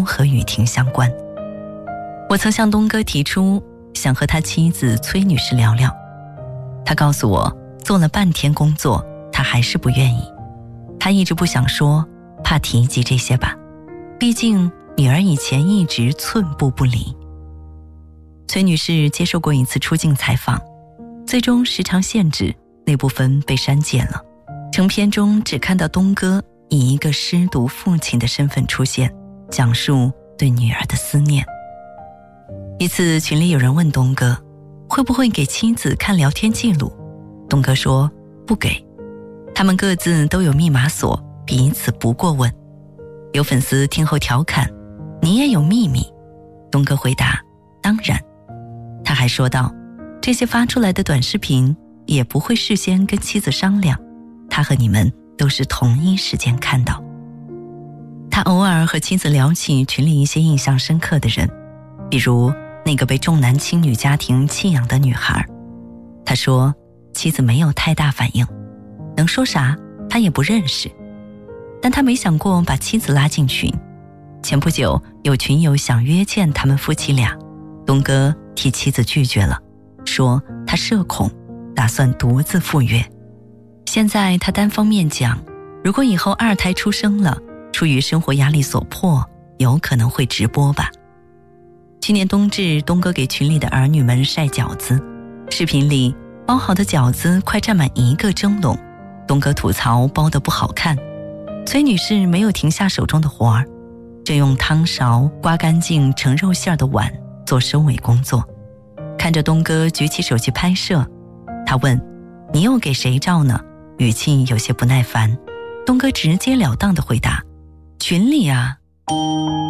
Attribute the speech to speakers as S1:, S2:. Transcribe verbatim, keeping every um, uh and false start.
S1: 和雨婷相关。我曾向东哥提出想和他妻子崔女士聊聊，他告诉我做了半天工作，他还是不愿意。他一直不想说，怕提及这些吧，毕竟女儿以前一直寸步不离。崔女士接受过一次出境采访，最终时长限制那部分被删减了，成片中只看到东哥以一个失独父亲的身份出现，讲述对女儿的思念。一次群里有人问东哥会不会给妻子看聊天记录，东哥说不给，他们各自都有密码锁，彼此不过问。有粉丝听后调侃，你也有秘密？东哥回答，当然。他还说道，这些发出来的短视频也不会事先跟妻子商量，他和你们都是同一时间看到。他偶尔和妻子聊起群里一些印象深刻的人，比如那个被重男轻女家庭弃养的女孩。他说妻子没有太大反应，能说啥他也不认识，但他没想过把妻子拉进群。前不久有群友想约见他们夫妻俩，东哥替妻子拒绝了，说他社恐，打算独自赴约。现在他单方面讲，如果以后二胎出生了，出于生活压力所迫，有可能会直播吧。去年冬至，东哥给群里的儿女们晒饺子，视频里包好的饺子快占满一个蒸笼，东哥吐槽包得不好看，崔女士没有停下手中的活儿，正用汤勺刮干净盛肉馅的碗做收尾工作。看着东哥举起手机拍摄，他问你又给谁照呢？语气有些不耐烦。东哥直截了当地回答，群里啊。